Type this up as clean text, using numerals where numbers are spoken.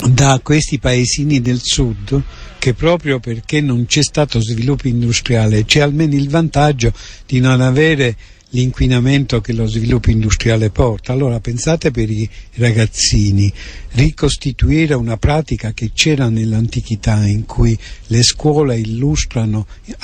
da questi paesini del sud, che proprio perché non c'è stato sviluppo industriale c'è almeno il vantaggio di non avere l'inquinamento che lo sviluppo industriale porta. Allora pensate per i ragazzini, ricostituire una pratica che c'era nell'antichità, in cui le scuole illustrano